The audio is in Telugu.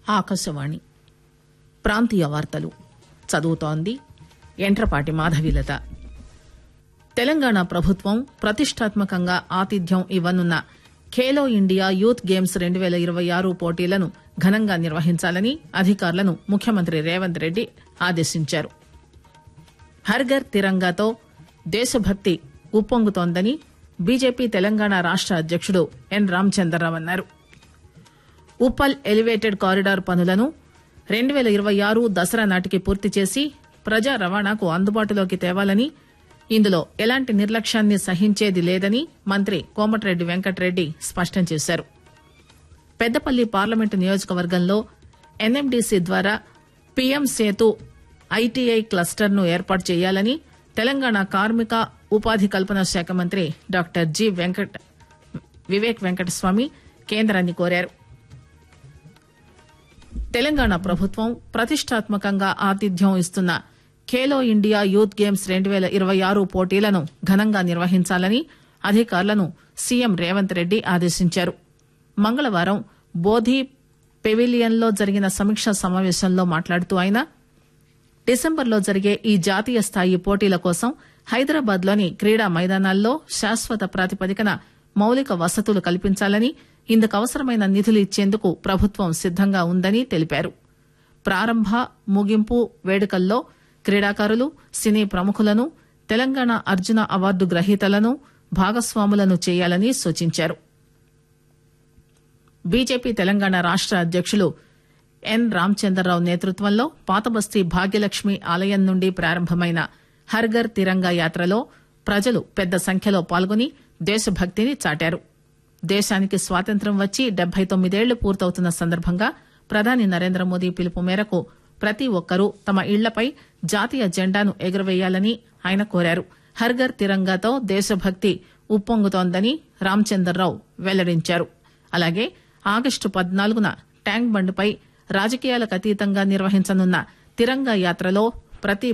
ఆకాశవాణి ప్రాంతీయ వార్తలు చదువుతోంది ఎంట్రపాటి మాధవీలత. తెలంగాణ ప్రభుత్వం ప్రతిష్టాత్మకంగా ఆతిథ్యం ఇవ్వనున్న ఖేలో ఇండియా యూత్ గేమ్స్ 2026 పోటీలను ఘనంగా నిర్వహించాలని అధికారులను ముఖ్యమంత్రి రేవంత్ రెడ్డి ఆదేశించారు. హర్ ఘర్ తిరంగాతో దేశభక్తి ఉప్పొంగుతోందని బీజేపీ తెలంగాణ రాష్ట అధ్యకుడు ఎన్ రామచంద్రరావు అన్నారు. ఉప్పల్ ఎలివేటెడ్ కారిడార్ పనులను 2026 దసరా నాటికి పూర్తి చేసి ప్రజా రవాణాకు అందుబాటులోకి తేవాలని, ఇందులో ఎలాంటి నిర్లక్ష్యాన్ని సహించేది లేదని మంత్రి కోమటిరెడ్డి వెంకటరెడ్డి స్పష్టం చేశారు. పెద్దపల్లి పార్లమెంటు నియోజకవర్గంలో ఎన్ఎండీసీ ద్వారా పీఎం సేతు ఐటీఐ క్లస్టర్ ను ఏర్పాటు చేయాలని తెలంగాణ కార్మిక ఉపాధి కల్పన శాఖ మంత్రి డాక్టర్ వివేక్ వెంకటస్వామి కేంద్రాన్ని కోరారు. తెలంగాణ ప్రభుత్వం ప్రతిష్టాత్మకంగా ఆతిథ్యం ఇస్తున్న ఖేలో ఇండియా యూత్ గేమ్స్ 2026 పోటీలను ఘనంగా నిర్వహించాలని అధికారులను సీఎం రేవంత్ రెడ్డి ఆదేశించారు. మంగళవారం బోధి పెవిలియన్లో జరిగిన సమీక్షా సమావేశంలో మాట్లాడుతూ ఆయన డిసెంబర్లో జరిగే ఈ జాతీయ స్థాయి పోటీల కోసం హైదరాబాద్లోని క్రీడా మైదానాల్లో శాశ్వత ప్రాతిపదికన మౌలిక వసతులు కల్పించాలని, ఇందుకు అవసరమైన నిధులు ఇచ్చేందుకు ప్రభుత్వం సిద్దంగా ఉందని తెలిపారు. ప్రారంభ ముగింపు వేడుకల్లో క్రీడాకారులు, సినీ ప్రముఖులను, తెలంగాణ అర్జున అవార్డు గ్రహీతలను భాగస్వాములను చేయాలని సూచించారు. బీజేపీ తెలంగాణ రాష్ట అధ్యకులు ఎన్ రామచంద్రరావు నేతృత్వంలో పాతబస్తీ భాగ్యలక్ష్మి ఆలయం నుండి ప్రారంభమైన హర్ ఘర్ తిరంగా యాత్రలో ప్రజలు పెద్ద సంఖ్యలో పాల్గొని దేశభక్తిని చాటారు. దేశానికి స్వాతంత్ర్యం వచ్చి 79 ఏళ్లు పూర్తవుతున్న సందర్భంగా ప్రధాని నరేంద్ర మోదీ పిలుపు మేరకు ప్రతి ఒక్కరూ తమ ఇళ్లపై జాతీయ జెండాను ఎగురవేయాలని ఆయన కోరారు. హర్ ఘర్ తిరంగాతో దేశభక్తి ఉప్పొంగుతోందని రామచంద్రరావు వెల్లడించారు. అలాగే ఆగస్టు 14న ట్యాంక్ బండ్పై రాజకీయాలకు అతీతంగా నిర్వహించనున్న తిరంగా యాత్రలో ప్రతి